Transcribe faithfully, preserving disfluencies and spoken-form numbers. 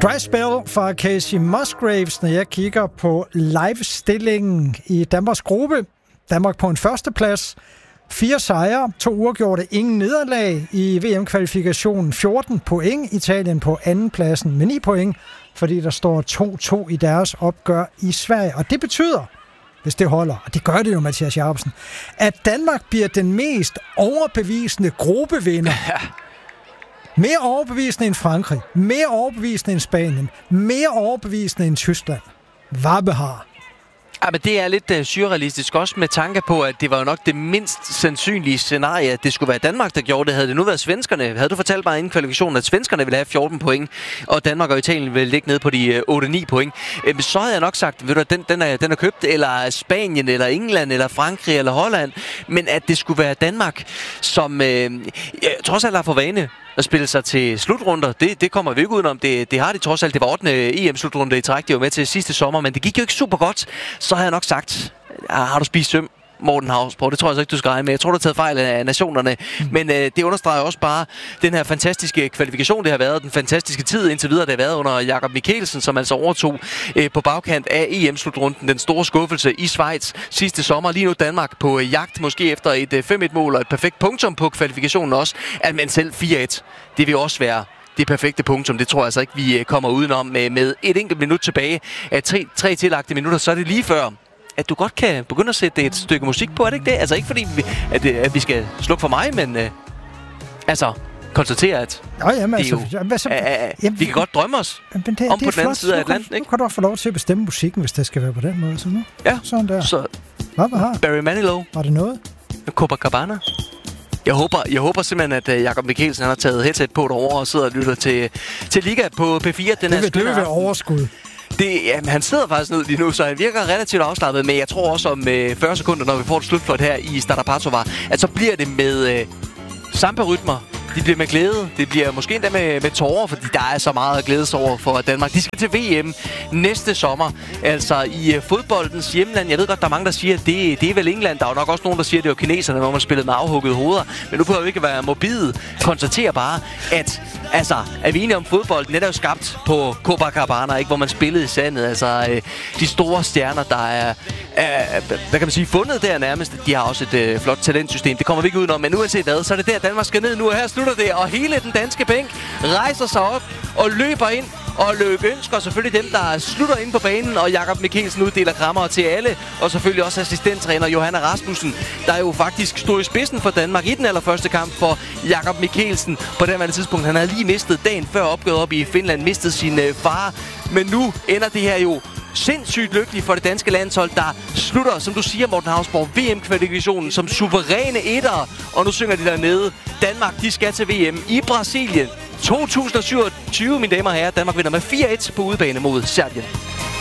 Dry Spell fra Casey Musgraves, når jeg kigger på live-stillingen i Danmarks gruppe. Danmark på en førsteplads. Fire sejre, to uafgjorte, ingen nederlag i V M-kvalifikationen. fjorten point, Italien på andenpladsen med ni point, fordi der står to to i deres opgør i Sverige. Og det betyder, hvis det holder, og det gør det jo, Mathias Jacobsen, at Danmark bliver den mest overbevisende gruppevinder. Mere overbevisende end Frankrig, mere overbevisende end Spanien, mere overbevisende end Tyskland. Hvad har? Ja, men det er lidt uh, surrealistisk, også med tanke på, at det var jo nok det mindst sandsynlige scenarie, at det skulle være Danmark, der gjorde det. Havde det nu været svenskerne, havde du fortalt mig inden kvalifikationen, at svenskerne ville have fjorten point, og Danmark og Italien ville ligge ned på de uh, otte ni point, øh, så havde jeg nok sagt, ved du, den, den, er, den er købt, eller Spanien, eller England, eller Frankrig, eller Holland, men at det skulle være Danmark, som øh, ja, trods alt har for vane at spille sig til slutrunder, det, det kommer vi ikke udenom. Det, det har de trods alt. Det var ottende E M-slutrunde i træk, de var med til sidste sommer, men det gik jo ikke super godt. Så har jeg nok sagt, har du spist søm, Morten Hausborg? Det tror jeg så ikke, du skal regne med. Jeg tror, du har taget fejl af nationerne. Mm. Men øh, det understreger også bare den her fantastiske kvalifikation, det har været. Den fantastiske tid indtil videre, det har været under Jakob Mikkelsen, som altså overtog øh, på bagkant af E M-slutrunden. Den store skuffelse i Schweiz sidste sommer. Lige nu Danmark på øh, jagt, måske efter et øh, fem et-mål og et perfekt punktum på kvalifikationen også. At man selv fire et, det vil også være det perfekte punktum. Det tror jeg altså ikke, vi kommer udenom med, med et enkelt minut tilbage. Af tre, tre tillagte minutter, så er det lige før, at du godt kan begynde at sætte et stykke musik på, er det ikke det? Altså ikke fordi, vi, at, at vi skal slukke for mig, men øh, altså konstatere, at Nå, jamen, altså, jo, hvad så, øh, jamen, vi kan godt drømme os det, det om på den anden side af Atlanten. Nu kan du få lov til at bestemme musikken, hvis det skal være på den måde. Så nu. Ja, sådan der. Så, hvad var her? Barry Manilow. Var det noget? Copacabana. Jeg håber, jeg håber simpelthen, at uh, Jakob Mikkelsen han har taget headset på derovre og sidder og lytter til, til Liga på P fire. Den det vil, det vil være overskud. Det, jamen, han sidder faktisk ned lige nu, så han virker relativt afslappet, men jeg tror også om uh, fyrre sekunder, når vi får et slutflot her i Stara Patovar, at så bliver det med uh, samba-rytmer. De bliver med glæde. Det bliver måske endda med, med tårer, fordi der er så meget at glæde sig over for Danmark. De skal til V M næste sommer, altså i uh, fodboldens hjemland. Jeg ved godt, der er mange, der siger, at det, det er vel England. Der er jo nok også nogen, der siger, at det er kineserne, hvor man spillede med afhuggede hoveder. Men nu behøver vi ikke være morbide. Konstaterer bare, at altså, er vi enige om fodbold? Den er jo skabt på Copacabana, ikke, hvor man spillede i sandet. Altså, øh, de store stjerner, der er, er, hvad kan man sige, fundet der nærmest. De har også et øh, flot talentsystem. Det kommer vi ikke udenom. Men uanset hvad, så er det der, Danmark skal ned nu. Og her slutter det, og hele den danske bænk rejser sig op og løber ind og lykønsker selvfølgelig dem, der slutter ind på banen, og Jakob Mikkelsen uddeler krammer til alle, og selvfølgelig også assistenttræner Johanna Rasmussen, der jo faktisk stod i spidsen for Danmark i den allerførste kamp for Jakob Mikkelsen. På det tidspunkt, han havde lige mistet dagen før opgøret op i Finland, mistet sin øh, far, men nu ender det her jo sindssygt lykkelig for det danske landshold, der slutter, som du siger, Morten Hausborg, V M-kvalifikationen som suveræne etter. Og nu synger de dernede. Danmark, de skal til V M i Brasilien to tusind syvogtyve, mine damer og herrer. Danmark vinder med fire et på udebane mod Serbien.